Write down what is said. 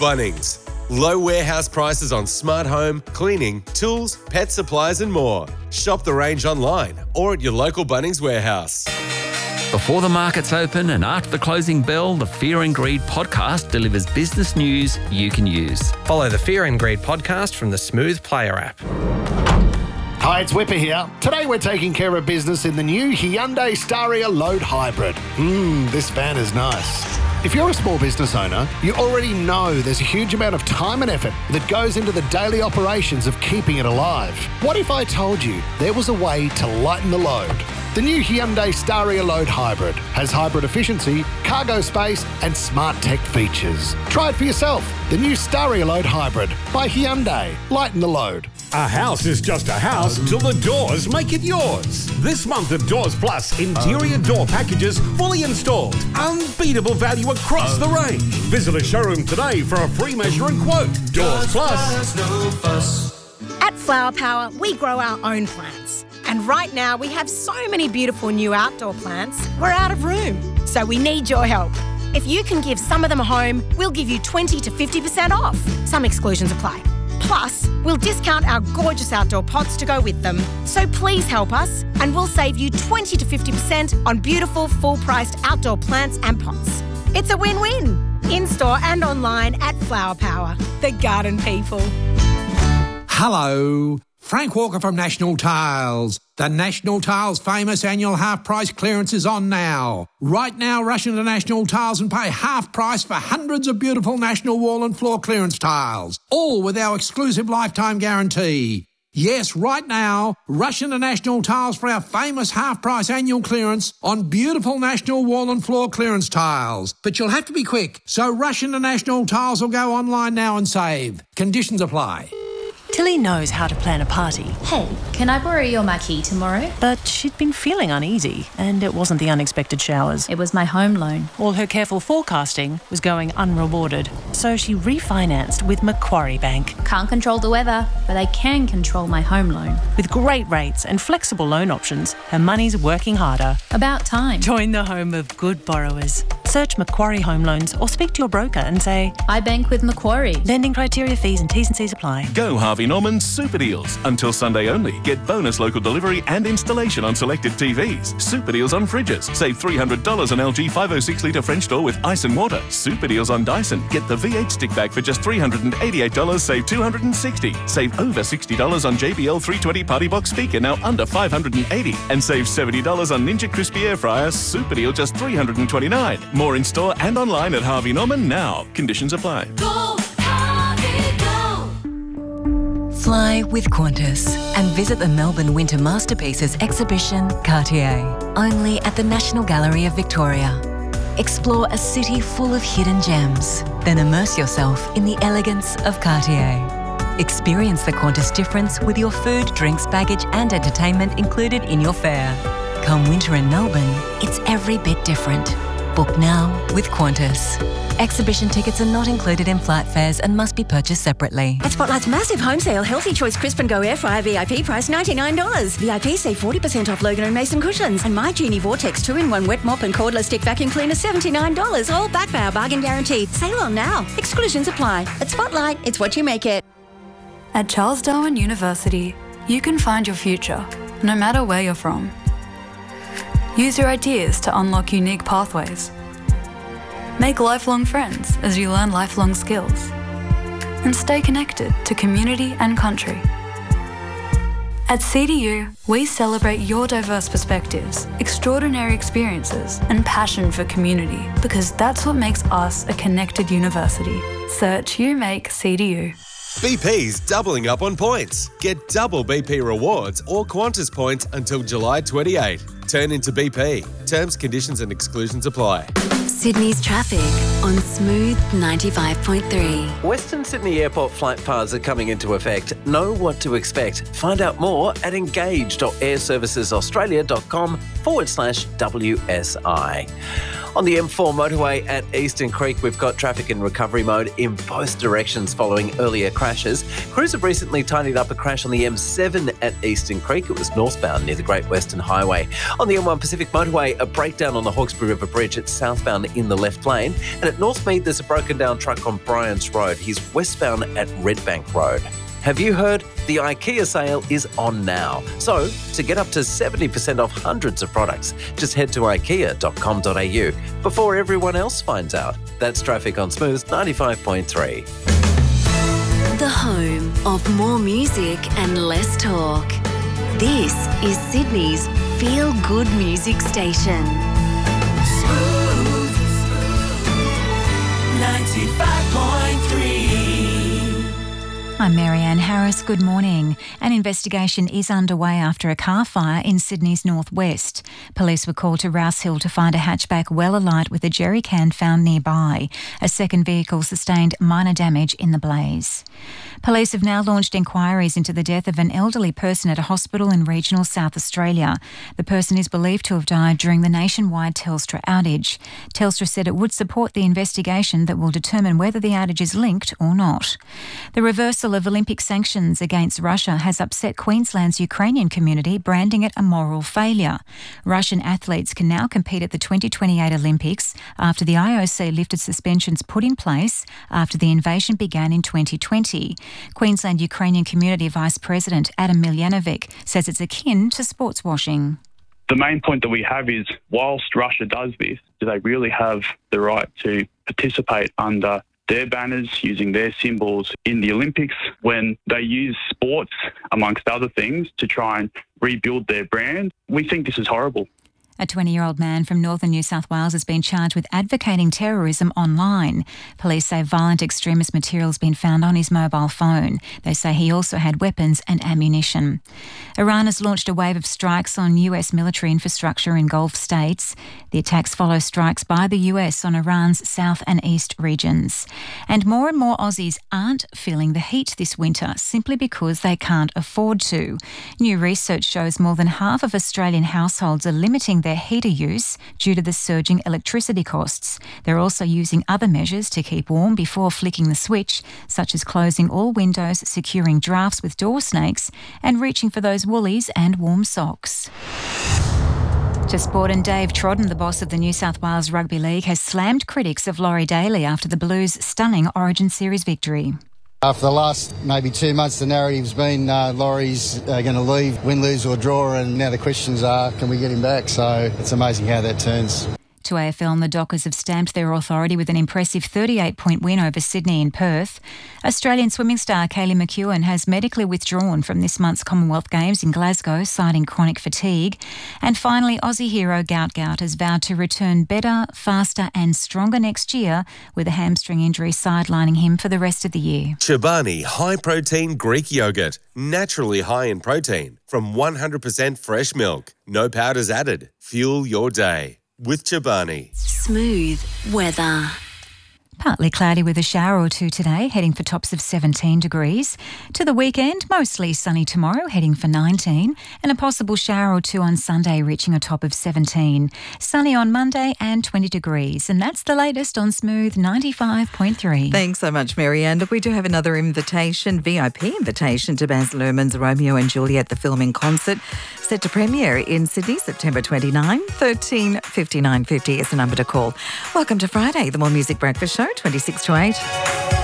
Bunnings. Low warehouse prices on smart home, cleaning, tools, pet supplies and more. Shop the range online or at your local Bunnings warehouse. Before the markets open and after the closing bell, the Fear and Greed podcast delivers business news you can use. Follow the Fear and Greed podcast from the Smooth Player app. Hi, it's Whipper here. Today we're taking care of business in the new Hyundai Staria Load Hybrid. This van is nice. If you're a small business owner, you already know there's a huge amount of time and effort that goes into the daily operations of keeping it alive. What if I told you there was a way to lighten the load? The new Hyundai Staria Load Hybrid has hybrid efficiency, cargo space and smart tech features. Try it for yourself. The new Staria Load Hybrid by Hyundai. Lighten the load. A house is just a house till the doors make it yours. This month of Doors Plus, interior door packages fully installed. Unbeatable value across the range. Visit a showroom today for a free measure and quote. Doors Plus. At Flower Power, we grow our own plants. And right now, we have so many beautiful new outdoor plants, we're out of room. So we need your help. If you can give some of them a home, we'll give you 20 to 50% off. Some exclusions apply. Plus, we'll discount our gorgeous outdoor pots to go with them. So please help us and we'll save you 20 to 50% on beautiful, full-priced outdoor plants and pots. It's a win-win. In-store and online at Flower Power, the garden people. Hello, Frank Walker from National Tiles. The National Tiles famous annual half-price clearance is on now. Right now, rush into National Tiles and pay half price for hundreds of beautiful National wall and floor clearance tiles, all with our exclusive lifetime guarantee. Yes, right now, rush into National Tiles for our famous half-price annual clearance on beautiful National wall and floor clearance tiles. But you'll have to be quick, so rush into National Tiles or go online now and save. Conditions apply. Tilly knows how to plan a party. Hey, can I borrow your marquee tomorrow? But she'd been feeling uneasy, and it wasn't the unexpected showers. It was my home loan. All her careful forecasting was going unrewarded. So she refinanced with Macquarie Bank. Can't control the weather, but I can control my home loan. With great rates and flexible loan options, her money's working harder. About time. Join the home of good borrowers. Search Macquarie Home Loans or speak to your broker and say, I bank with Macquarie. Lending criteria, fees and T's and C's apply. Go Harvey Norman's Super Deals. Until Sunday only. Get bonus local delivery and installation on selected TVs. Super Deals on fridges. Save $300 on LG 506 litre French door with ice and water. Super Deals on Dyson. Get the V8 stick bag for just $388. Save $260. Save over $60 on JBL 320 Party Box speaker, now under $580. And save $70 on Ninja Crispy Air Fryer. Super Deal just $329. More in store and online at Harvey Norman now. Conditions apply. Go, Harvey, go. Fly with Qantas and visit the Melbourne Winter Masterpieces exhibition Cartier, only at the National Gallery of Victoria. Explore a city full of hidden gems, then immerse yourself in the elegance of Cartier. Experience the Qantas difference with your food, drinks, baggage and entertainment included in your fare. Come winter in Melbourne, it's every bit different. Book now with Qantas. Exhibition tickets are not included in flight fares and must be purchased separately. At Spotlight's massive home sale, Healthy Choice Crisp and Go Air Fryer VIP price $99. VIP save 40% off Logan and Mason cushions. And My Genie Vortex 2-in-1 wet mop and cordless stick vacuum cleaner $79. All backed by our bargain guarantee. Sale on now. Exclusions apply. At Spotlight, it's what you make it. At Charles Darwin University, you can find your future, no matter where you're from. Use your ideas to unlock unique pathways. Make lifelong friends as you learn lifelong skills. And stay connected to community and country. At CDU, we celebrate your diverse perspectives, extraordinary experiences, and passion for community, because that's what makes us a connected university. Search You Make CDU. BP's doubling up on points. Get double BP rewards or Qantas points until July 28. Turn into BP. Terms, conditions and exclusions apply. Sydney's traffic on Smooth 95.3. Western Sydney Airport flight paths are coming into effect. Know what to expect. Find out more at engage.airservicesaustralia.com /WSI. On the M4 motorway at Eastern Creek, we've got traffic in recovery mode in both directions following earlier crashes. Crews have recently tidied up a crash on the M7 at Eastern Creek. It was northbound near the Great Western Highway. On the M1 Pacific motorway, a breakdown on the Hawkesbury River Bridge. It's southbound in the left lane. And at Northmead, there's a broken down truck on Bryant's Road. He's westbound at Redbank Road. Have you heard? The IKEA sale is on now. So, to get up to 70% off hundreds of products, just head to ikea.com.au before everyone else finds out. That's traffic on Smooth 95.3. The home of more music and less talk. This is Sydney's Feel Good Music Station. Smooth 95.3. I'm Marianne Harris. Good morning. An investigation is underway after a car fire in Sydney's northwest. Police were called to Rouse Hill to find a hatchback well alight with a jerry can found nearby. A second vehicle sustained minor damage in the blaze. Police have now launched inquiries into the death of an elderly person at a hospital in regional South Australia. The person is believed to have died during the nationwide Telstra outage. Telstra said it would support the investigation that will determine whether the outage is linked or not. The reversal of Olympic sanctions against Russia has upset Queensland's Ukrainian community, branding it a moral failure. Russian athletes can now compete at the 2028 Olympics after the IOC lifted suspensions put in place after the invasion began in 2020. Queensland Ukrainian Community Vice President Adam Miljanovic says it's akin to sports washing. The main point that we have is, whilst Russia does this, do they really have the right to participate under their banners, using their symbols in the Olympics, when they use sports, amongst other things, to try and rebuild their brand? We think this is horrible. A 20-year-old man from northern New South Wales has been charged with advocating terrorism online. Police say violent extremist material has been found on his mobile phone. They say he also had weapons and ammunition. Iran has launched a wave of strikes on US military infrastructure in Gulf states. The attacks follow strikes by the US on Iran's south and east regions. And more Aussies aren't feeling the heat this winter simply because they can't afford to. New research shows more than half of Australian households are limiting their heater use due to the surging electricity costs. They're also using other measures to keep warm before flicking the switch, such as closing all windows, securing drafts with door snakes, and reaching for those woolies and warm socks. To sport, and Dave Trodden, the boss of the New South Wales Rugby League, has slammed critics of Laurie Daly after the Blues' stunning Origin Series victory. For the last maybe 2 months, the narrative's been Laurie's going to leave, win, lose or draw, and now the questions are, can we get him back? So it's amazing how that turns. To AFL, and the Dockers have stamped their authority with an impressive 38-point win over Sydney and Perth. Australian swimming star Kaylee McEwen has medically withdrawn from this month's Commonwealth Games in Glasgow, citing chronic fatigue. And finally, Aussie hero Gout Gout has vowed to return better, faster and stronger next year, with a hamstring injury sidelining him for the rest of the year. Chobani high-protein Greek yogurt, naturally high in protein, from 100% fresh milk. No powders added. Fuel your day with Chobani. Smooth weather. Partly cloudy with a shower or two today, heading for tops of 17 degrees. To the weekend, mostly sunny tomorrow, heading for 19, and a possible shower or two on Sunday, reaching a top of 17. Sunny on Monday and 20 degrees. And that's the latest on Smooth 95.3. Thanks so much, Marianne. Look, we do have another invitation, VIP invitation to Baz Luhrmann's Romeo and Juliet, the film in concert, set to premiere in Sydney, September 29. 13 59 50 is the number to call. Welcome to Friday, the More Music Breakfast Show, 26 to 8.